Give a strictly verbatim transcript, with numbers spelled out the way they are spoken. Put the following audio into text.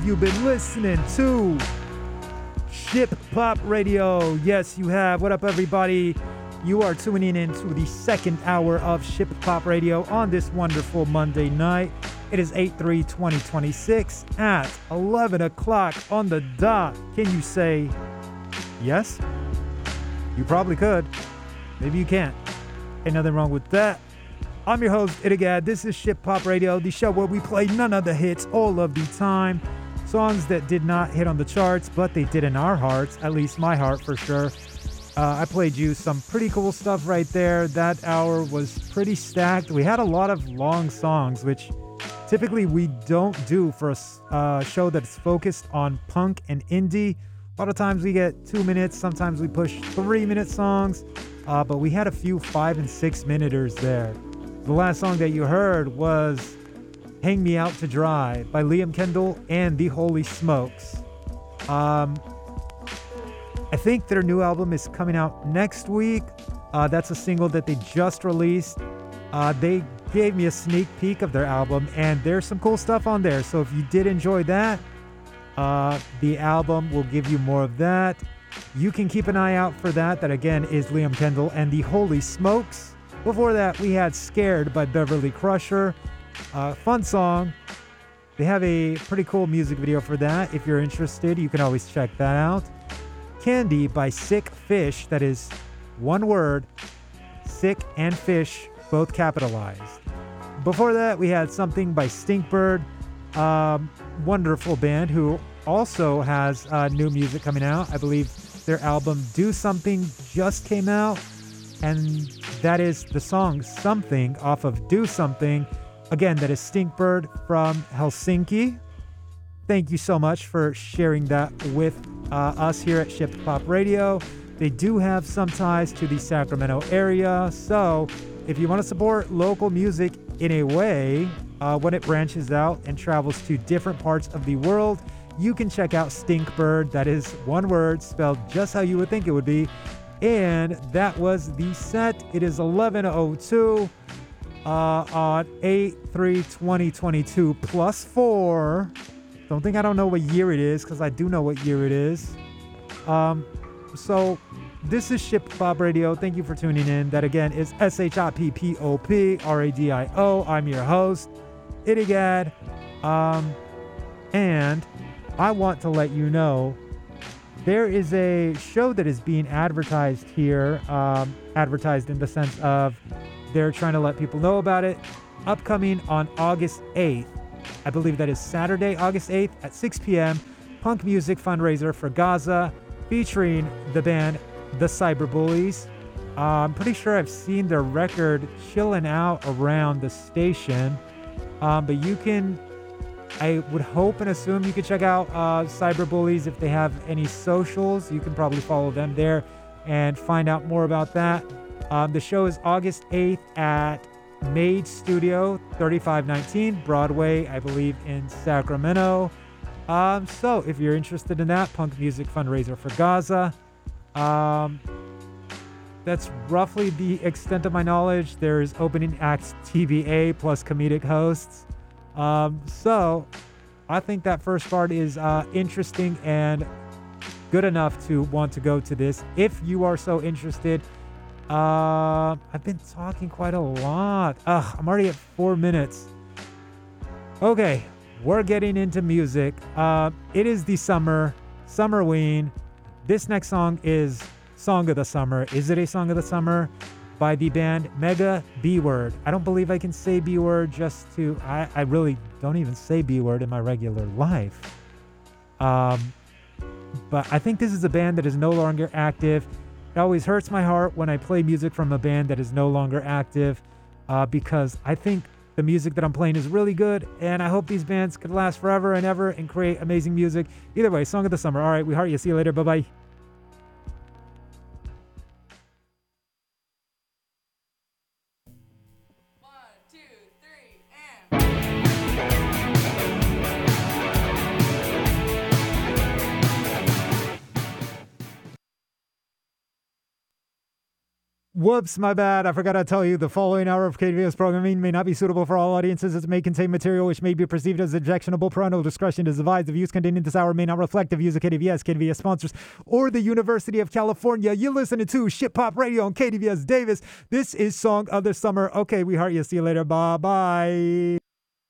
you been listening to Ship Pop Radio? Yes, you have. What up, everybody? You are tuning in to the second hour of Ship Pop Radio on this wonderful Monday night. It is eight three twenty twenty-six at eleven o'clock on the dot. Can you say yes? You probably could. Maybe you can't. Ain't nothing wrong with that. I'm your host, Idigad. This is Ship Pop Radio, the show where we play none of the hits all of the time. Songs that did not hit on the charts, but they did in our hearts, at least my heart for sure. Uh, I played you some pretty cool stuff right there. That hour was pretty stacked. We had a lot of long songs, which typically we don't do for a uh, show that's focused on punk and indie. A lot of times we get two minutes, sometimes we push three minute songs, uh, but we had a few five and six minuters there. The last song that you heard was Hang Me Out to Dry by Liam Kendall and the Holy Smokes. Um, I think their new album is coming out next week. Uh, that's a single that they just released. Uh, they gave me a sneak peek of their album, and there's some cool stuff on there. So if you did enjoy that, uh, the album will give you more of that. You can keep an eye out for that. That again is Liam Kendall and the Holy Smokes. Before that, we had Scared by Beverly Crusher. Uh, fun song. They have a pretty cool music video for that. If you're interested, you can always check that out. Candy by Sick Fish. That is one word. Sick and Fish, both capitalized. Before that, we had Something by Stinkbird. Um, wonderful band who also has uh, new music coming out. I believe their album Do Something just came out. And that is the song Something off of Do Something. Again, that is Stinkbird from Helsinki. Thank you so much for sharing that with uh, us here at Ship Pop Radio. They do have some ties to the Sacramento area. So if you want to support local music in a way, uh, when it branches out and travels to different parts of the world, you can check out Stinkbird. That is one word spelled just how you would think it would be. And that was the set. It is eleven oh two uh, on eight three twenty twenty-two plus four. Don't think I don't know what year it is, because I do know what year it is. Um, so this is Ship Pop Radio. Thank you for tuning in. That again is S H I P P O P R A D I O. I'm your host, Idigad. Um, and I want to let you know there is a show that is being advertised here, um, advertised in the sense of they're trying to let people know about it, upcoming on August eighth. I believe that is Saturday, August eighth at six p.m. Punk music fundraiser for Gaza, featuring the band The Cyberbullies. Uh, I'm pretty sure I've seen their record chilling out around the station, um, but you can... I would hope and assume you can check out uh, Cyberbullies if they have any socials. You can probably follow them there and find out more about that. Um, the show is August eighth at Made Studio, thirty-five nineteen Broadway, I believe, in Sacramento. Um, so if you're interested in that, punk music fundraiser for Gaza. Um, that's roughly the extent of my knowledge. There's opening acts T B A plus comedic hosts. Um, so I think that first part is uh, interesting and good enough to want to go to this. If you are so interested, uh, I've been talking quite a lot. Ugh, I'm already at four minutes. Okay, we're getting into music. Uh, it is the summer, Summerween. This next song is Song of the Summer. Is it a Song of the Summer? By the band Mega B-Word. I don't believe I can say B-Word just to... I, I really don't even say B-Word in my regular life. Um, but I think this is a band that is no longer active. It always hurts my heart when I play music from a band that is no longer active, uh, because I think the music that I'm playing is really good, and I hope these bands could last forever and ever and create amazing music. Either way, Song of the Summer. All right, we heart you. See you later. Bye-bye. Whoops, my bad. I forgot to tell you the following hour of K D V S programming may not be suitable for all audiences as it may contain material which may be perceived as objectionable. Parental discretion is advised. The views contained in this hour may not reflect the views of K D V S, K D V S sponsors, or the University of California. You're listening to Ship Pop Radio on K D V S Davis. This is Song of the Summer. Okay, we heart you. See you later. Bye-bye.